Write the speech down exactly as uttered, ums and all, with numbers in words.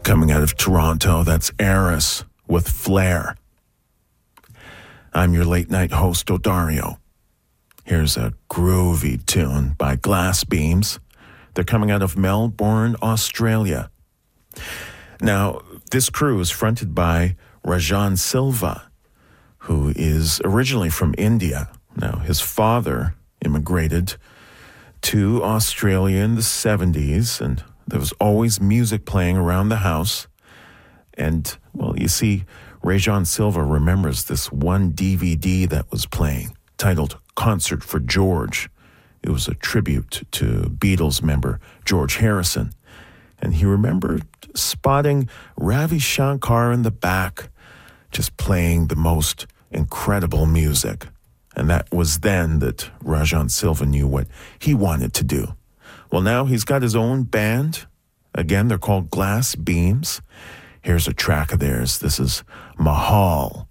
Coming out of Toronto, that's Eris with Flair. I'm your late night host, Odario. Here's a groovy tune by Glass Beams. They're coming out of Melbourne, Australia. Now, this crew is fronted by Rajan Silva, who is originally from India. Now, his father immigrated to Australia in the seventies, and there was always music playing around the house. And, well, you see, Rajan Silva remembers this one D V D that was playing, titled Concert for George. It was a tribute to Beatles member George Harrison. And he remembered spotting Ravi Shankar in the back, just playing the most incredible music. And that was then that Rajan Silva knew what he wanted to do. Well, now he's got his own band. Again, they're called Glass Beams. Here's a track of theirs. This is Mahal.